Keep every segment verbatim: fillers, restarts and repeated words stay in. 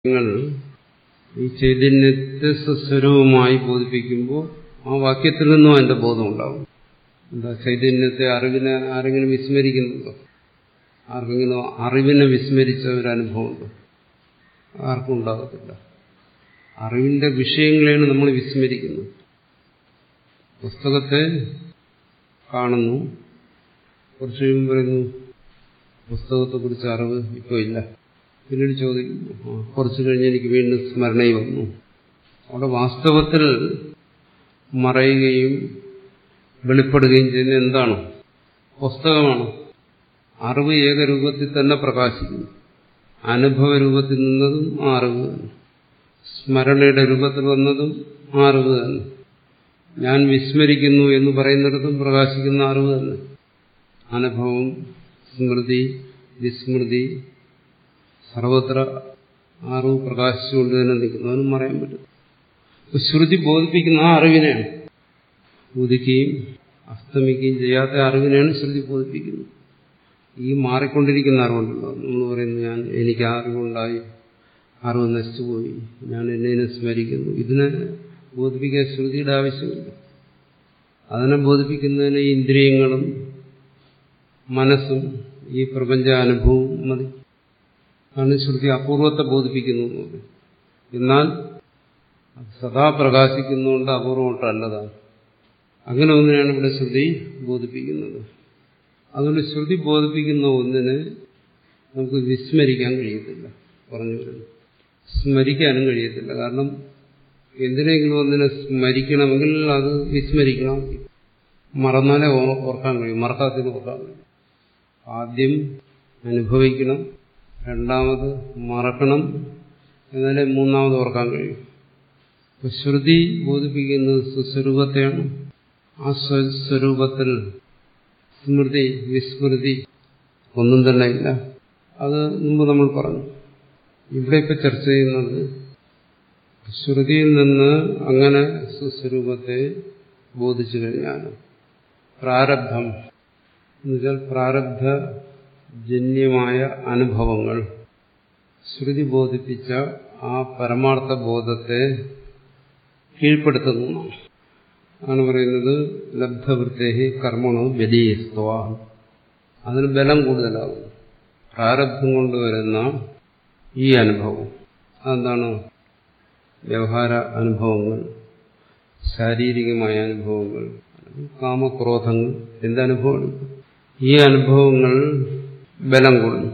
നിങ്ങൾ ഈ ചൈതന്യത്തെ സ്വസ്വരൂപമായി ബോധിപ്പിക്കുമ്പോൾ ആ വാക്യത്തിൽ നിന്നും അതിന്റെ ബോധം ഉണ്ടാവും. എന്താ ചൈതന്യത്തെ അറിവിനെ ആരെങ്കിലും വിസ്മരിക്കുന്നുണ്ടോ? ആർക്കെങ്കിലും അറിവിനെ വിസ്മരിച്ച ഒരു അനുഭവമുണ്ടോ? ആർക്കും ഉണ്ടാകത്തില്ല. അറിവിന്റെ വിഷയങ്ങളെയാണ് നമ്മൾ വിസ്മരിക്കുന്നത്. പുസ്തകത്തെ കാണുന്നു, കുറച്ച് കഴിയുമ്പോൾ പറയുന്നു പുസ്തകത്തെക്കുറിച്ച് അറിവ് ഇപ്പോൾ ഇല്ല. പിന്നീട് ചോദിക്കുന്നു, കുറച്ചു കഴിഞ്ഞ് എനിക്ക് വീണ്ടും സ്മരണയിൽ വന്നു. അവിടെ വാസ്തവത്തിൽ മറയുകയും വെളിപ്പെടുകയും ചെയ്യുന്ന എന്താണ്? പുസ്തകമാണ്. അറിവ് ഏകരൂപത്തിൽ തന്നെ പ്രകാശിക്കുന്നു. അനുഭവ രൂപത്തിൽ നിന്നതും ആ അറിവ് തന്നെ. സ്മരണയുടെ രൂപത്തിൽ വന്നതും ആ അറിവ് തന്നെ. ഞാൻ വിസ്മരിക്കുന്നു എന്ന് പറയുന്നിടത്തും പ്രകാശിക്കുന്ന അറിവ് തന്നെ. അനുഭവം, സ്മൃതി, വിസ്മൃതി സർവത്ര അറിവ് പ്രകാശിച്ചുകൊണ്ട് തന്നെ നിൽക്കുന്നു. അതിനും പറയാൻ പറ്റും. ശ്രുതി ബോധിപ്പിക്കുന്ന ആ അറിവിനെയാണ്, ഉദിക്കുകയും അസ്തമിക്കുകയും ചെയ്യാത്ത അറിവിനെയാണ് ശ്രുതി ബോധിപ്പിക്കുന്നത്. ഈ മാറിക്കൊണ്ടിരിക്കുന്ന അറിവുണ്ടല്ലോ, നമ്മൾ പറയുന്നു ഞാൻ എനിക്ക് അറിവുണ്ടായി, അറിവ് നശിച്ചുപോയി, ഞാൻ എന്നെ സ്മരിക്കുന്നു. ഇതിനെ ബോധിപ്പിക്കാൻ ശ്രുതിയുടെ ആവശ്യമില്ല. അതിനെ ബോധിപ്പിക്കുന്നതിന് ഇന്ദ്രിയങ്ങളും മനസ്സും ഈ പ്രപഞ്ചാനുഭവവും മതി. ആണ് ശ്രുതി അപൂർവത്തെ ബോധിപ്പിക്കുന്നു. എന്നാൽ സദാ പ്രകാശിക്കുന്നതുകൊണ്ട് അപൂർവമൊട്ടല്ലതാണ്. അങ്ങനെ ഒന്നിനാണ് ഇവിടെ ശ്രുതി ബോധിപ്പിക്കുന്നത്. അതുകൊണ്ട് ശ്രുതി ബോധിപ്പിക്കുന്ന ഒന്നിനെ നമുക്ക് വിസ്മരിക്കാൻ കഴിയത്തില്ല. പറഞ്ഞു വരുന്നു, സ്മരിക്കാനും കഴിയത്തില്ല. കാരണം എന്തിനെങ്കിലും ഒന്നിനെ സ്മരിക്കണമെങ്കിൽ അത് വിസ്മരിക്കണം. മറന്നാലേ ഓർക്കാൻ കഴിയും, മറക്കാത്തിന് ഓർക്കാൻ കഴിയും. ആദ്യം അനുഭവിക്കണം, രണ്ടാമത് മറക്കണം, എന്നാലേ മൂന്നാമത് ഓർക്കാൻ കഴിയും. ശ്രുതി ബോധിപ്പിക്കുന്നത് സ്വസ്വരൂപത്തെയാണ്. ആ സ്വസ്വരൂപത്തിൽ സ്മൃതി വിസ്മൃതി ഒന്നും തന്നെ ഇല്ല. അത് മുമ്പ് നമ്മൾ പറഞ്ഞു. ഇവിടെ ഇപ്പം ചർച്ച ചെയ്യുന്നത് ശ്രുതിയിൽ നിന്ന് അങ്ങനെ സ്വസ്വരൂപത്തെ ബോധിച്ചു കഴിഞ്ഞാൽ പ്രാരബ്ധം എന്നുവെച്ചാൽ പ്രാരബ്ധജന്യമായ അനുഭവങ്ങൾ ശ്രുതി ബോധിപ്പിച്ച ആ പരമാർത്ഥ ബോധത്തെ കീഴ്പ്പെടുത്തുന്നു. ആണ് പറയുന്നത് ലബ്ധവൃത്തേഹി കർമ്മണോ ബലീസ്ത്വ. അതിന് ബലം കൂടുതലാകും. പ്രാരബ്ധം കൊണ്ടുവരുന്ന ഈ അനുഭവം അതെന്താണ്? വ്യവഹാര അനുഭവങ്ങൾ, ശാരീരികമായ അനുഭവങ്ങൾ, കാമക്രോധങ്ങൾ, എന്തനുഭവമാണ്? ഈ അനുഭവങ്ങൾ ബലം കൂടുന്നു.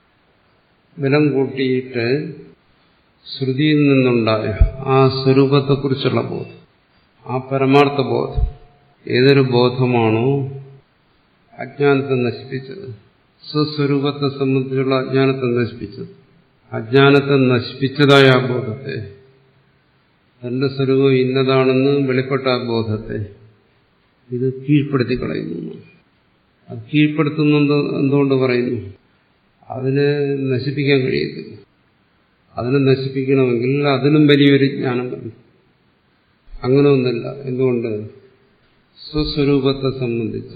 ബലം കൂട്ടിയിട്ട് ശ്രുതിയിൽ നിന്നുണ്ടായ ആ സ്വരൂപത്തെക്കുറിച്ചുള്ള ബോധം, ആ പരമാർത്ഥ ബോധം, ഏതൊരു ബോധമാണോ അജ്ഞാനത്തെ നശിപ്പിച്ചത്, സ്വസ്വരൂപത്തെ സംബന്ധിച്ചുള്ള അജ്ഞാനത്തെ നശിപ്പിച്ചത്, അജ്ഞാനത്തെ നശിപ്പിച്ചതായ ആ ബോധത്തെ, തന്റെ സ്വരൂപം ഇന്നതാണെന്ന് വെളിപ്പെട്ട ആ ബോധത്തെ ഇത് കീഴ്പ്പെടുത്തി കളയുന്നു. അത് കീഴ്പ്പെടുത്തുന്നത് എന്തുകൊണ്ട് പറയുന്നു? അതിനെ നശിപ്പിക്കാൻ കഴിയത്തില്ല. അതിനെ നശിപ്പിക്കണമെങ്കിൽ അതിനും വലിയൊരു ജ്ഞാനം വേണം. അങ്ങനെ ഒന്നല്ല. എന്തുകൊണ്ട്? സ്വസ്വരൂപത്തെ സംബന്ധിച്ച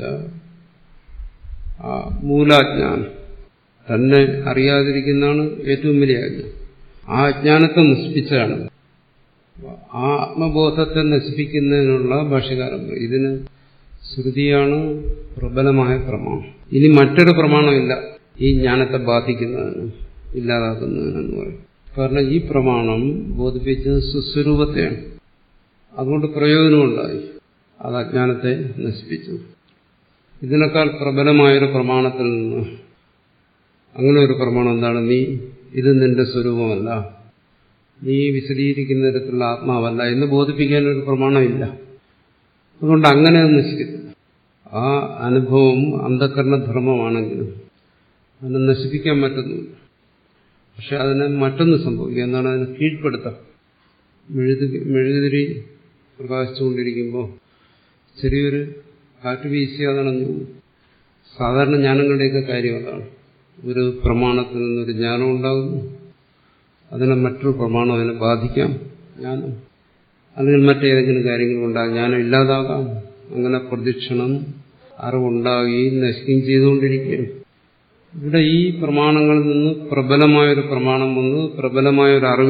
ആ മൂലാജ്ഞാനം, തന്നെ അറിയാതിരിക്കുന്നതാണ് ഏറ്റവും വലിയ അജ്ഞാനം. ആ അജ്ഞാനത്തെ നശിപ്പിച്ചാണ്. ആ ആത്മബോധത്തെ നശിപ്പിക്കുന്നതിനുള്ള ഭാഷ്യകാരം ഇതിന് ശ്രുതിയാണ് പ്രബലമായ പ്രമാണം. ഇനി മറ്റൊരു പ്രമാണമില്ല ഈ ജ്ഞാനത്തെ ബാധിക്കുന്നതിന്, ഇല്ലാതാക്കുന്നതിനെന്ന് പറയും. കാരണം ഈ പ്രമാണം ബോധിപ്പിച്ചത് സ്വസ്വരൂപത്തെയാണ്. അതുകൊണ്ട് പ്രയോജനമുണ്ടായി. അത് അജ്ഞാനത്തെ നശിപ്പിച്ചു. ഇതിനേക്കാൾ പ്രബലമായൊരു പ്രമാണത്തിൽ നിന്ന്, അങ്ങനെ ഒരു പ്രമാണം എന്താണ്? നീ ഇത് നിന്റെ സ്വരൂപമല്ല, നീ വിശദീകരിക്കുന്ന തരത്തിലുള്ള ആത്മാവല്ല എന്ന് ബോധിപ്പിക്കാൻ ഒരു പ്രമാണമില്ല. അതുകൊണ്ട് അങ്ങനെ നശിക്കത്തില്ല. ആ അനുഭവം അന്ധകരണധർമ്മമാണെങ്കിലും അതിനെ നശിപ്പിക്കാൻ പറ്റുന്നില്ല. പക്ഷെ അതിനെ മറ്റൊന്ന് സംഭവിക്കുക. എന്താണ്? അതിനെ കീഴ്പ്പെടുത്താം. മെഴുതി മെഴുകുതിരി പ്രകാശിച്ചുകൊണ്ടിരിക്കുമ്പോൾ ചെറിയൊരു കാറ്റ് വീശി അതണഞ്ഞു. സാധാരണ ജ്ഞാനങ്ങളുടെയൊക്കെ കാര്യം അതാണ്. ഒരു പ്രമാണത്തിൽ നിന്നൊരു ജ്ഞാനം ഉണ്ടാകുന്നു, അതിനെ മറ്റൊരു പ്രമാണം അതിനെ ബാധിക്കാം, ജ്ഞാനം. അല്ലെങ്കിൽ മറ്റേതെങ്കിലും കാര്യങ്ങളുണ്ടാകും, ജ്ഞാനം ഇല്ലാതാകാം. അങ്ങനെ പ്രദക്ഷിണം അറിവുണ്ടാകുകയും നശിക്കുകയും ചെയ്തുകൊണ്ടിരിക്കുകയാണ്. ഇവിടെ ഈ പ്രമാണങ്ങളിൽ നിന്ന് പ്രബലമായൊരു പ്രമാണം വന്ന് പ്രബലമായൊരു അറിവ്